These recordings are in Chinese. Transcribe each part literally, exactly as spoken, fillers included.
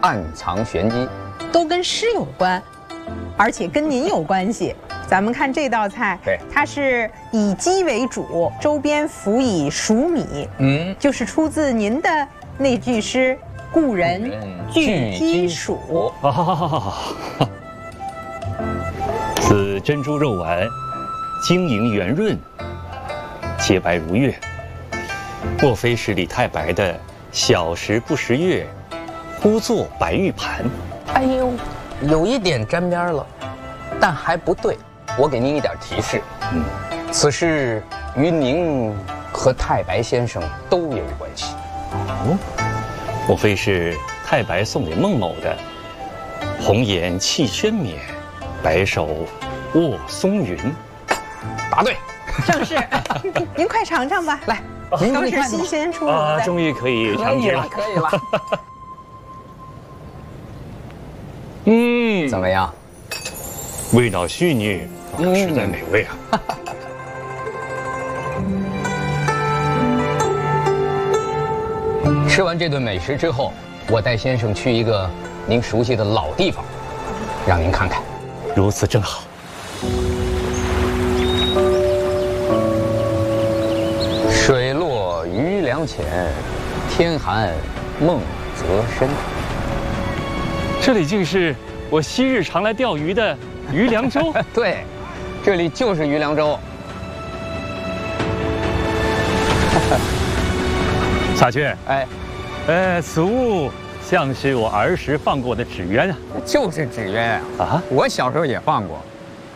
暗藏玄机， 都跟诗有关，而且跟您有关系。咱们看这道菜， 对， 它是以鸡为主，周边辅以黍米，嗯，就是出自您的那句诗“故人具鸡黍”。 啊，此珍珠肉丸，晶莹圆润，洁白如月，莫非是李太白的“小时不识月，呼作白玉盘”？ 哎呦，有一点沾边了，但还不对。我给您一点提示，嗯，此事与您和太白先生都有关系。 哦，莫非是太白送给孟某的“红颜弃轩冕，白首卧松云”？ 答对， 正是。您快尝尝吧，来，都是新鲜出炉的。 啊，终于可以尝试了， 可以了。 嗯， 怎么样？ 味道细腻，实在美味啊！ 吃完这顿美食之后，我带先生去一个您熟悉的老地方，让您看看。 如此正好。 水落鱼梁浅，天寒梦则深。 这里竟是我昔日常来钓鱼的渔梁洲。 对，这里就是渔梁洲。 撒雀， 哎， 呃，此物像是我儿时放过的纸鸢啊。 就是纸鸢啊！啊，我小时候也放过。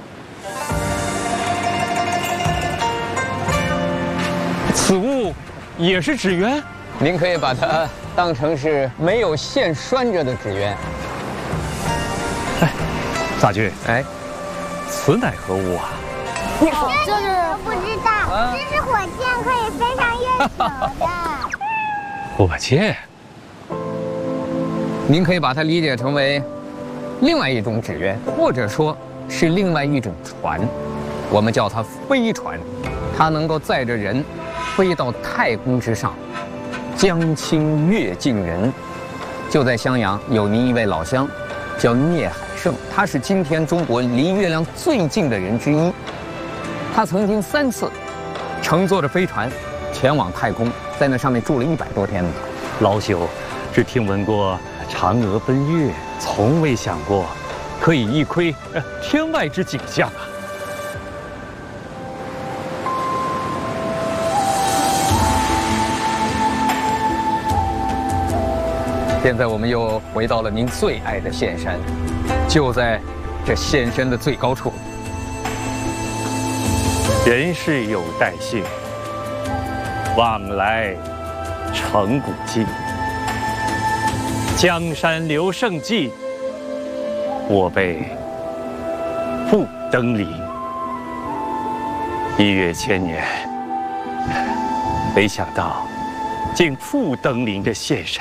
此物也是纸鸢？ 您可以把它当成是没有线拴着的纸鸢。 哎，撒雀， 哎， 此乃何物啊？ 哦，这是不知道，这是火箭，可以飞上月球的。 火箭？ 您可以把它理解成为另外一种纸鸢，或者说是另外一种船，我们叫它飞船。它能够载着人飞到太空之上，江清月近人。就在襄阳有您一位老乡，叫聂海胜，他是今天中国离月亮最近的人之一。他曾经三次乘坐着飞船前往太空，在那上面住了一百多天呢。 老朽只听闻过嫦娥奔月，从未想过可以一窥天外之景象啊！ 现在我们又回到了您最爱的岘山，就在这岘山的最高处。 人事有代谢，往来成古迹。江山留胜迹，我辈不登临。一跃千年，没想到竟复登临这岘山。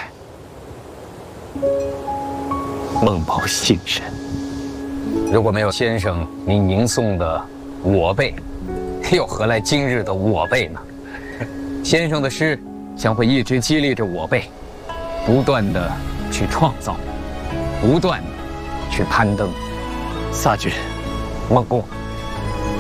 孟某幸甚。 如果没有先生您吟诵的我辈，又何来今日的我辈呢？先生的诗将会一直激励着我辈，不断的去创造，不断的去攀登。 撒君， 孟公。